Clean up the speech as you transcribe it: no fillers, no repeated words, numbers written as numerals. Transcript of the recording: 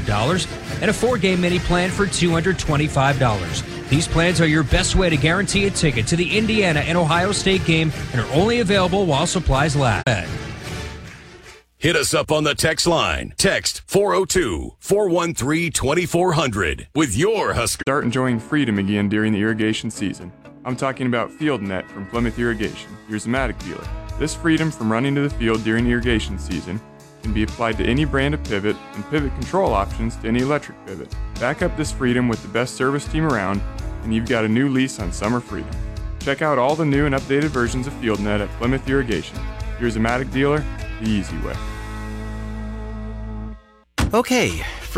$125, and a 4-game mini plan for $225. These plans are your best way to guarantee a ticket to the Indiana and Ohio State game and are only available while supplies last. Hit us up on the text line. Text 402-413-2400 with your Husker. Start enjoying freedom again during the irrigation season. I'm talking about FieldNet from Plymouth Irrigation, your Zematic dealer. This freedom from running to the field during irrigation season can be applied to any brand of pivot and pivot control options to any electric pivot. Back up this freedom with the best service team around, and you've got a new lease on summer freedom. Check out all the new and updated versions of FieldNet at Plymouth Irrigation, your Zematic dealer, the easy way. Okay,